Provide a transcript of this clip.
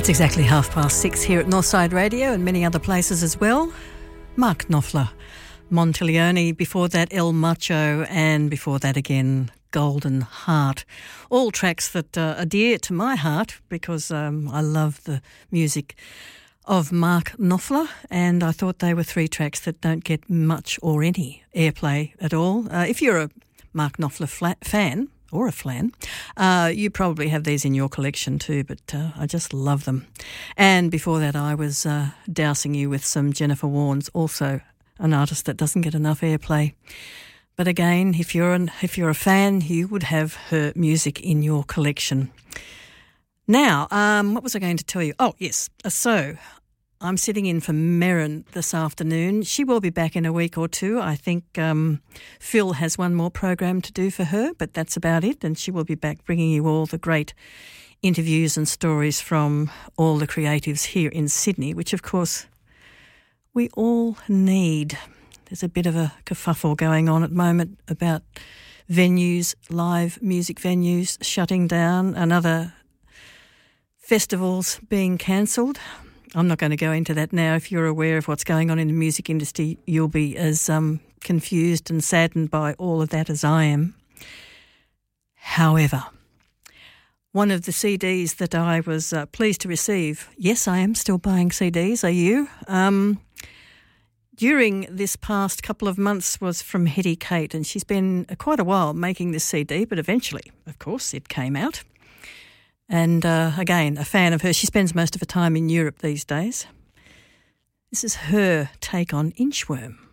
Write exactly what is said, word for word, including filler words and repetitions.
It's exactly half past six here at Northside Radio and many other places as well. Mark Knopfler, Monteleone, before that El Macho, and before that again Golden Heart. All tracks that uh, are dear to my heart because um, I love the music of Mark Knopfler, and I thought they were three tracks that don't get much or any airplay at all. Uh, if you're a Mark Knopfler flat fan, or a flan, uh, you probably have these in your collection too, but uh, I just love them. And before that I was uh, dousing you with some Jennifer Warnes, also an artist that doesn't get enough airplay. But again, if you're an, if you're a fan, you would have her music in your collection. Now, um, what was I going to tell you? Oh, yes. So I'm sitting in for Merrin this afternoon. She will be back in a week or two. I think um, Phil has one more program to do for her, but that's about it. And she will be back bringing you all the great interviews and stories from all the creatives here in Sydney, which, of course, we all need. There's a bit of a kerfuffle going on at the moment about venues, live music venues shutting down and other festivals being cancelled. I'm not going to go into that now. If you're aware of what's going on in the music industry, you'll be as um, confused and saddened by all of that as I am. However, one of the C Ds that I was uh, pleased to receive, yes, I am still buying C Ds, are you? Um, during this past couple of months was from Hetty Kate, and she's been uh, quite a while making this C D, but eventually, of course, it came out. And uh, again, a fan of her. She spends most of her time in Europe these days. This is her take on Inchworm.